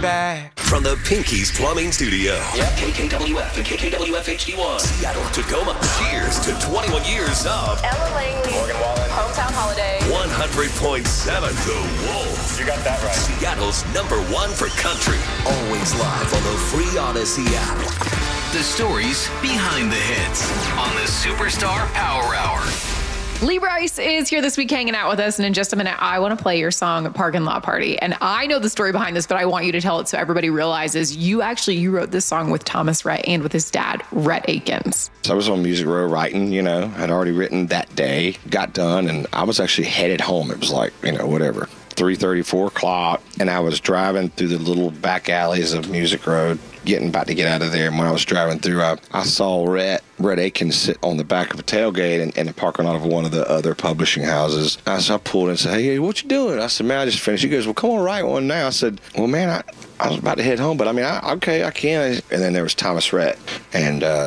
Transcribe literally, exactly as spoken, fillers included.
back. From the Pinky's Plumbing Studio. Yep, K K W F and K K W F H D one. Seattle, Tacoma. Cheers to twenty-one years of Ella Langley. Morgan Wallen. Hometown Holiday. one hundred point seven The Wolf. You got that right. Seattle's number one for country. Always live on the free Odyssey app. The stories behind the hits on the Superstar Power Hour. Lee Brice is here this week hanging out with us, and in just a minute, I want to play your song, Parking Lot Party. And I know the story behind this, but I want you to tell it so everybody realizes you actually, you wrote this song with Thomas Rhett and with his dad, Rhett Akins. So I was on Music Row writing, you know, had already written that day, got done, and I was actually headed home. It was like, you know, whatever, three thirty, four o'clock, and I was driving through the little back alleys of Music Road, getting about to get out of there. And when I was driving through, I, I saw Rhett, Rhett Akins sit on the back of a tailgate in, in the parking lot of one of the other publishing houses. I, so I pulled in and said, hey, what you doing? I said, man, I just finished. He goes, well, come on, write one now. I said, well, man, I, I was about to head home, but I mean, I, okay, I can. And then there was Thomas Rhett, and uh,